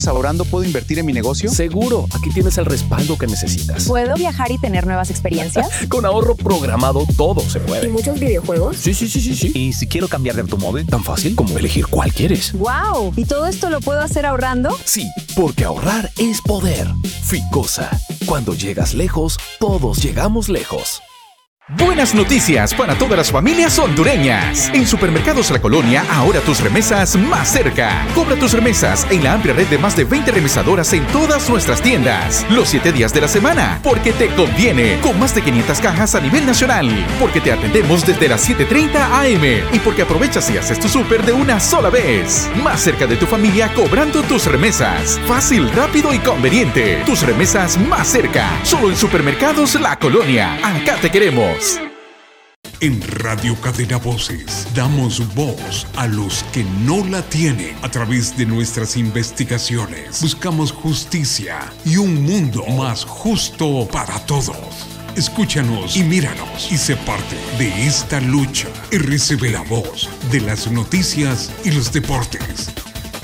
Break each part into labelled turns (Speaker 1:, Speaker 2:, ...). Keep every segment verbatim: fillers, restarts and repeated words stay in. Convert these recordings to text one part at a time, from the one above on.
Speaker 1: ¿Ahorrando puedo invertir en mi negocio?
Speaker 2: Seguro, aquí tienes el respaldo que necesitas.
Speaker 3: ¿Puedo viajar y tener nuevas experiencias?
Speaker 2: Con ahorro programado todo se puede.
Speaker 3: ¿Y muchos videojuegos?
Speaker 2: Sí, sí, sí, sí, sí.
Speaker 4: ¿Y si quiero cambiar de automóvil?
Speaker 2: Tan fácil como elegir cuál quieres.
Speaker 3: ¡Wow! ¿Y todo esto lo puedo hacer ahorrando?
Speaker 2: Sí, porque ahorrar es poder. Ficosa. Cuando llegas lejos, todos llegamos lejos.
Speaker 5: Buenas noticias para todas las familias hondureñas. En Supermercados La Colonia, ahora tus remesas más cerca. Cobra tus remesas en la amplia red de más de veinte remesadoras en todas nuestras tiendas. Los siete días de la semana, porque te conviene. Con más de quinientas cajas a nivel nacional. Porque te atendemos desde las siete treinta a eme. Y porque aprovechas y haces tu súper de una sola vez. Más cerca de tu familia cobrando tus remesas. Fácil, rápido y conveniente. Tus remesas más cerca. Solo en Supermercados La Colonia. Acá te queremos.
Speaker 6: En Radio Cadena Voces damos voz a los que no la tienen. A través de nuestras investigaciones buscamos justicia y un mundo más justo para todos. Escúchanos y míranos y sé parte de esta lucha y recibe la voz de las noticias y los deportes.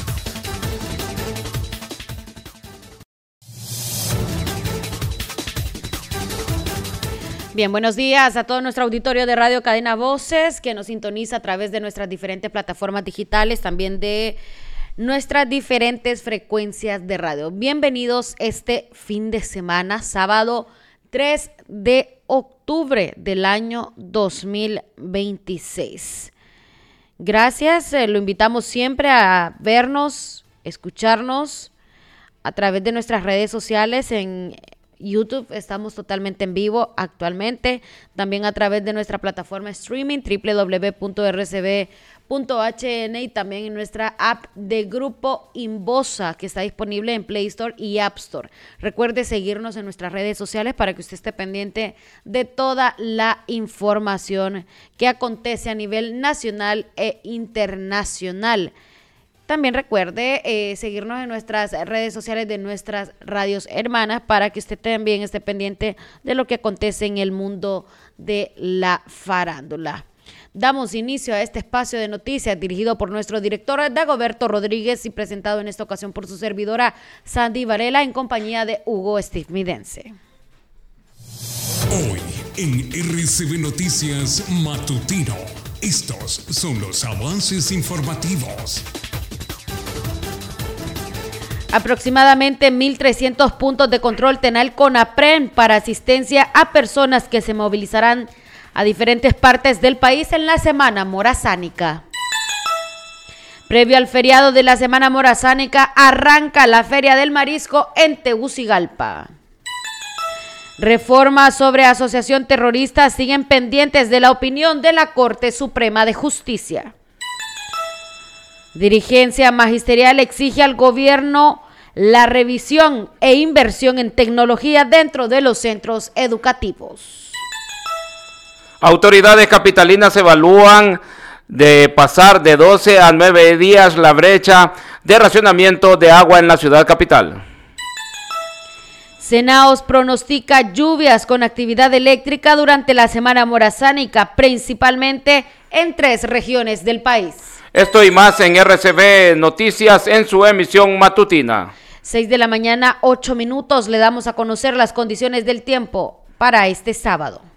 Speaker 7: Bien, buenos días a todo nuestro auditorio de Radio Cadena Voces que nos sintoniza a través de nuestras diferentes plataformas digitales, también de nuestras diferentes frecuencias de radio. Bienvenidos este fin de semana, sábado tres de octubre del año dos mil veintiséis. Gracias, eh, lo invitamos siempre a vernos, escucharnos a través de nuestras redes sociales en YouTube, estamos totalmente en vivo actualmente, también a través de nuestra plataforma streaming doble u doble u doble u punto erre ce be punto hache ene y también en nuestra app de Grupo Inbosa que está disponible en Play Store y App Store. Recuerde seguirnos en nuestras redes sociales para que usted esté pendiente de toda la información que acontece a nivel nacional e internacional. También recuerde eh, seguirnos en nuestras redes sociales de nuestras radios hermanas para que usted también esté pendiente de lo que acontece en el mundo de la farándula. Damos inicio a este espacio de noticias dirigido por nuestro director Dagoberto Rodríguez y presentado en esta ocasión por su servidora Sandy Varela en compañía de Hugo Steve-Midense.
Speaker 6: Hoy en erre ce be Noticias Matutino, estos son los avances informativos.
Speaker 7: Aproximadamente mil trescientos puntos de control tendrá el CONAPREN para asistencia a personas que se movilizarán a diferentes partes del país en la Semana Morazánica. Previo al feriado de la Semana Morazánica, arranca la Feria del Marisco en Tegucigalpa. Reforma sobre asociación terrorista siguen pendientes de la opinión de la Corte Suprema de Justicia. Dirigencia magisterial exige al gobierno la revisión e inversión en tecnología dentro de los centros educativos.
Speaker 8: Autoridades capitalinas evalúan de pasar de doce a nueve días la brecha de racionamiento de agua en la ciudad capital.
Speaker 7: Senaos pronostica lluvias con actividad eléctrica durante la Semana Morazánica, principalmente en tres regiones del país.
Speaker 8: Esto y más en erre ce be Noticias en su emisión matutina.
Speaker 7: seis de la mañana, ocho minutos, le damos a conocer las condiciones del tiempo para este sábado.